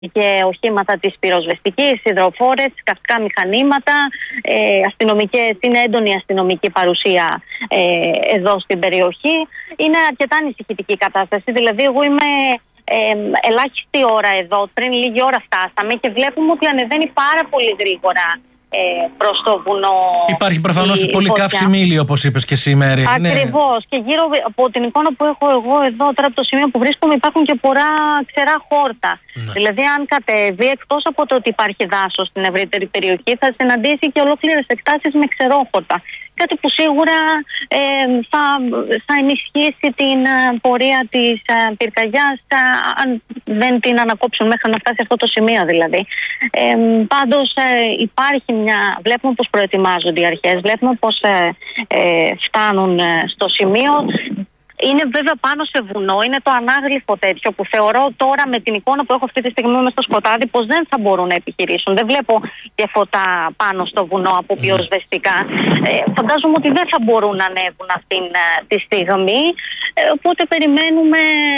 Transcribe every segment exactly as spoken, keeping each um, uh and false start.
και οχήματα της πυροσβεστικής, υδροφόρες, καυστικά μηχανήματα, ε, αστυνομικές, είναι έντονη αστυνομική παρουσία ε, εδώ στην περιοχή. Είναι αρκετά ανησυχητική κατάσταση, δηλαδή εγώ είμαι ε, ελάχιστη ώρα εδώ, πριν λίγη ώρα φτάσαμε και βλέπουμε ότι ανεβαίνει πάρα πολύ γρήγορα Ε, προς το βουνό. Υπάρχει προφανώς πολύ καύσιμη ύλη, όπως είπες και σήμερα. Ακριβώς. Ναι. Και γύρω από την εικόνα που έχω εγώ εδώ, τώρα από το σημείο που βρίσκομαι, υπάρχουν και πολλά ξερά χόρτα. Ναι. Δηλαδή, αν κατέβει, εκτός από το ότι υπάρχει δάσος στην ευρύτερη περιοχή, θα συναντήσει και ολόκληρες εκτάσεις με ξερόχορτα. Κάτι που σίγουρα ε, θα, θα ενισχύσει την ε, πορεία της ε, πυρκαγιάς, ε, αν δεν την ανακόψουν μέχρι να φτάσει αυτό το σημείο δηλαδή. Ε, πάντως ε, υπάρχει μια... Βλέπουμε πως προετοιμάζονται οι αρχές, βλέπουμε πως ε, ε, φτάνουν ε, στο σημείο. Είναι βέβαια πάνω σε βουνό, είναι το ανάγλυφο τέτοιο που θεωρώ τώρα με την εικόνα που έχω αυτή τη στιγμή μες στο σκοτάδι πως δεν θα μπορούν να επιχειρήσουν. Δεν βλέπω και φωτά πάνω στο βουνό από πυροσβεστικά. Ε, φαντάζομαι ότι δεν θα μπορούν να ανέβουν αυτή τη στιγμή. Ε, οπότε περιμένουμε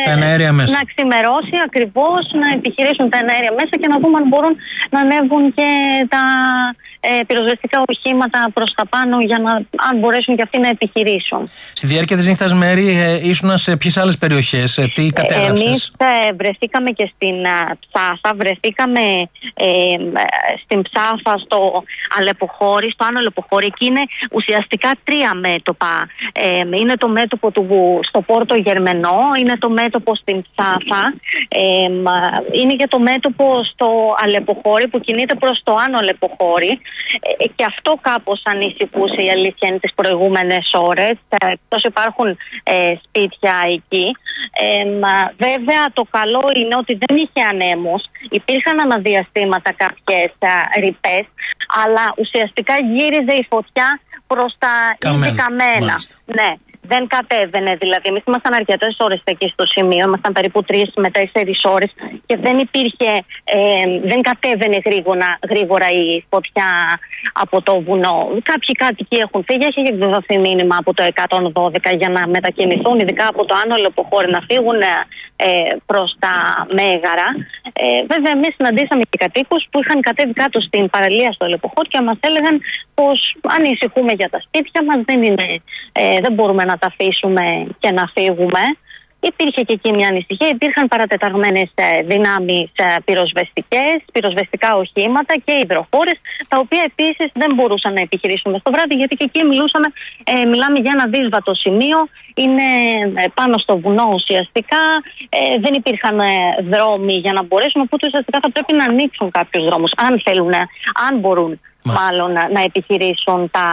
να ξημερώσει ακριβώς, να επιχειρήσουν τα εναέρια μέσα και να δούμε αν μπορούν να ανέβουν και τα ε, πυροσβεστικά οχήματα προς τα πάνω για να αν μπορέσουν και αυτοί να επιχειρήσουν. Στη διάρκεια της νύχτας, Μέρη, ήσουν σε ποιες άλλες περιοχές, τι κατέγραψες? Εμείς ε, βρεθήκαμε και στην α, Ψάφα, βρεθήκαμε ε, στην Ψάφα, στο Αλεποχώρι, στο Άνω Αλεποχώρι. Εκεί είναι ουσιαστικά τρία μέτωπα. Ε, είναι το μέτωπο του, στο Πόρτο Γερμενό, είναι το μέτωπο στην Ψάφα, ε, είναι και το μέτωπο στο Αλεποχώρι που κινείται προς το Άνω Αλεποχώρι. Ε, και αυτό κάπως ανησυχούσε, η αλήθεια είναι, τις προηγούμενες ώρες. Ε, εκτός υπάρχουν ε, σπίτια εκεί. Ε, βέβαια το καλό είναι ότι δεν είχε ανέμους. Υπήρχαν αναδιαστήματα κάποιες ρηπές, αλλά ουσιαστικά γύριζε η φωτιά προς τα ήδη καμένα. Ναι. Δεν κατέβαινε δηλαδή. Εμείς ήμασταν αρκετές ώρες εκεί στο σημείο, ήμασταν περίπου τρεις με τέσσερις ώρες και δεν υπήρχε, ε, δεν κατέβαινε γρήγορα, γρήγορα η φωτιά από το βουνό. Κάποιοι κάτοικοι έχουν φύγει, έχει εκδοθεί μήνυμα από το εκατόν δώδεκα για να μετακινηθούν, ειδικά από το Άνω Αλεποχώρι, να φύγουν ε, προς τα Μέγαρα. Ε, βέβαια, εμείς συναντήσαμε και κατοίκους που είχαν κατέβει κάτω στην παραλία στο Αλεποχώρι και μας έλεγαν πως ανησυχούμε για τα σπίτια μας, δεν, είναι, ε, δεν μπορούμε να τα αφήσουμε και να φύγουμε. Υπήρχε και εκεί μια ανησυχία, υπήρχαν παρατεταγμένες ε, δυνάμεις ε, πυροσβεστικές, πυροσβεστικά οχήματα και υδροφόρες, τα οποία επίσης δεν μπορούσαν να επιχειρήσουμε στο βράδυ, γιατί και εκεί μιλούσαμε, ε, μιλάμε για ένα δύσβατο σημείο, είναι ε, πάνω στο βουνό ουσιαστικά, ε, δεν υπήρχαν ε, δρόμοι για να μπορέσουν, οπότε ουσιαστικά θα πρέπει να ανοίξουν κάποιους δρόμους, αν θέλουν, αν μπορούν Μάλιστα. μάλλον να, να επιχειρήσουν τα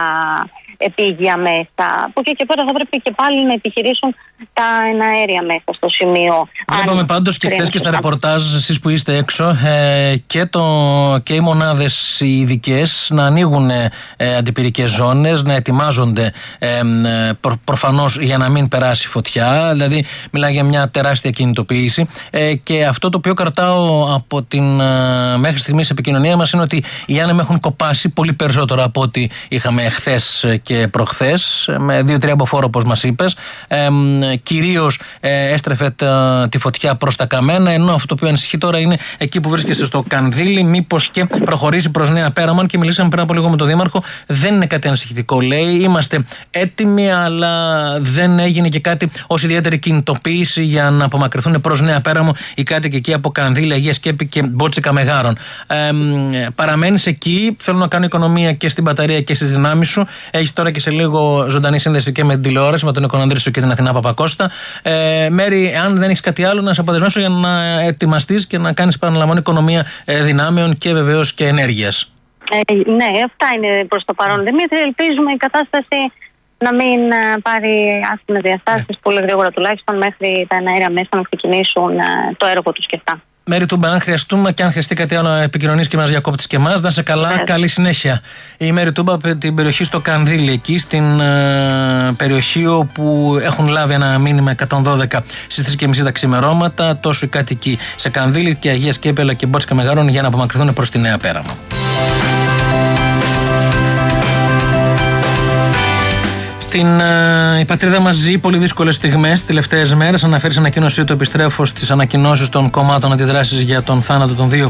επίγεια μέσα. Από εκεί και πέρα θα πρέπει και πάλι να επιχειρήσουν τα εναέρια μέσα στο σημείο. Βλέπαμε πάντως και χθες και στα ρεπορτάζ, εσείς που είστε έξω, ε, και, το, και οι μονάδες οι ειδικές να ανοίγουν ε, αντιπυρικές ζώνες, να ετοιμάζονται ε, προ, προφανώς για να μην περάσει φωτιά. Δηλαδή μιλάει για μια τεράστια κινητοποίηση ε, και αυτό το οποίο κρατάω από την ε, μέχρι στιγμής επικοινωνία μας είναι ότι οι άνεμοι έχουν κοπάσει πολύ περισσότερο από ό,τι είχαμε χθες και προχθές, με δύο-τρία μποφόρ όπως μας είπες. Ε, κυρίως ε, έστρεφε τα, τη φωτιά προς τα καμένα, ενώ αυτό το οποίο ανησυχεί τώρα είναι εκεί που βρίσκεσαι στο Κανδύλι, μήπως και προχωρήσει προς Νέα Πέραμον. Και μιλήσαμε πριν από λίγο με τον Δήμαρχο, δεν είναι κάτι ανησυχητικό, λέει. Είμαστε έτοιμοι, αλλά δεν έγινε και κάτι ως ιδιαίτερη κινητοποίηση για να απομακρυνθούν προς Νέα Πέραμο οι κάτοικοι εκεί από Κανδύλι, Αγία Σκέπη και Μπότσικα Μεγάρων. Ε, παραμένεις εκεί, θέλω να κάνω οικονομία και στην μπαταρία και στις δυνάμεις σου. Έχεις τώρα και σε λίγο ζωντανή σύνδεση και με την τηλεόραση, με τον Οικονανδρίσιο και την Αθηνά Παπακώστα. Ε, Μέρη, αν δεν έχεις κάτι άλλο, να σε αποδεσμεύσω για να ετοιμαστείς και να κάνεις, παραλαμβάνω, οικονομία ε, δυνάμεων και βεβαίως και ενέργειας. Ε, ναι, αυτά είναι προς το παρόν, Δημήτρη. Ελπίζουμε η κατάσταση να μην πάρει άσχημες διαστάσεις ε. πολύ γρήγορα, τουλάχιστον μέχρι τα εναέρια μέσα να ξεκινήσουν ε, το έργο τους και αυτά. Μέρη Τούμπα, αν χρειαστούμε και αν χρειαστεί κάτι άλλο, επικοινωνείς και μας διακόπτεις και εμάς. Να σε καλά, yeah. καλή συνέχεια. Η Μέρη Τούμπα από την περιοχή στο Κανδύλι, εκεί στην uh, περιοχή όπου έχουν λάβει ένα μήνυμα εκατόν δώδεκα στις τρεις και μισή τα ξημερώματα, τόσο οι κάτοικοι σε Κανδύλι και Αγία Σκέπη αλλά και Μπότσικα Μεγάρων για να απομακρυνθούν προς τη Νέα Πέραμο. Την, ε, η πατρίδα μας ζει πολύ δύσκολες στιγμές τις τελευταίες μέρες. Αναφέρει σε ανακοίνωσή του, επιστρέφω στις ανακοινώσεις των κομμάτων αντιδράσεις για τον θάνατο των δύο